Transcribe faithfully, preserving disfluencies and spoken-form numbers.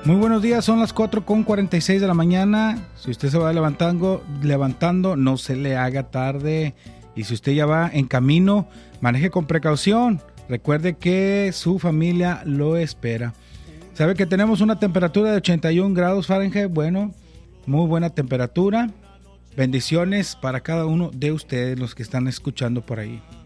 Muy buenos días, son las cuatro con cuarenta y seis de la mañana. Si usted se va levantando, levantando, no se le haga tarde. Y si usted ya va en camino, maneje con precaución. Recuerde que su familia lo espera. ¿Sabe que tenemos una temperatura de ochenta y un grados Fahrenheit? Bueno, muy buena temperatura. Bendiciones para cada uno de ustedes, los que están escuchando por ahí.